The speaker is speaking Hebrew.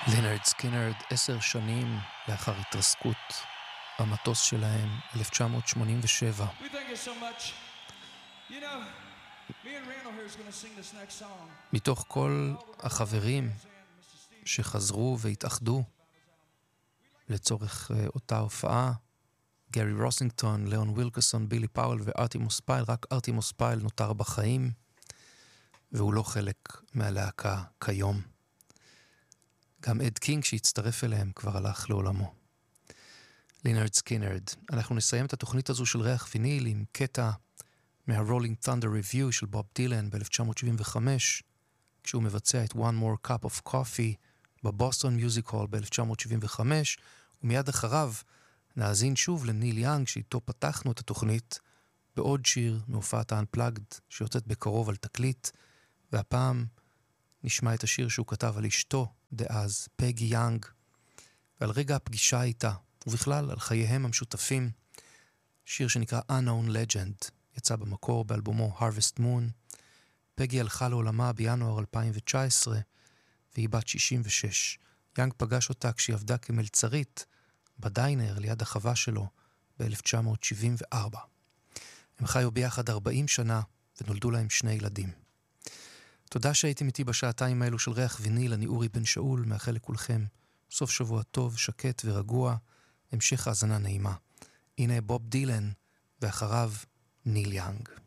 לינרד סקינרד, 10 שנים לאחר התרסקות המטוס שלהם, 1987. We thank you so much. You know, me and Randall here is going to sing this next song. מתוך כל החברים שחזרו והתאחדו לצורך אותה הופעה, גרי רוסינגטון, ליאון וילקסון, בילי פאוול וארטימוס פייל, רק ארטימוס פייל נותר בחיים, והוא לא חלק מהלהקה כיום. גם אד קינג שהצטרף אליהם כבר הלך לעולמו. לינרד סקינרד. אנחנו נסיים את התוכנית הזו של ריח ויניל עם קטע מה-Rolling Thunder Review של בוב דילן ב-1975, כשהוא מבצע את One More Cup of Coffee בבוסטון מיוזיק הול ב-1975, ומיד אחריו נאזין שוב לניל יאנג, שאיתו פתחנו את התוכנית, בעוד שיר מהופעת ה-Unplugged שיוצאת בקרוב על תקליט, והפעם נשמע את השיר שהוא כתב על אשתו דאז, פגי יאנג, ועל רגע הפגישה איתה, ובכלל על חייהם המשותפים, שיר שנקרא Unknown Legend, יצא במקור באלבומו Harvest Moon. פגי הלכה לעולמה בינואר 2019, והיא בת 66. יאנג פגש אותה כשהיא עבדה כמלצרית בדיינר ליד החווה שלו ב-1974. הם חיו ביחד 40 שנה ונולדו להם 2 ילדים. תודה שהייתם איתי בשעתיים האלו של ריח ויניל. אני אורי בן שאול, מאחל לכולכם סוף שבוע טוב, שקט ורגוע, המשך האזנה נעימה. הנה בוב דילן ואחריו ניל יאנג.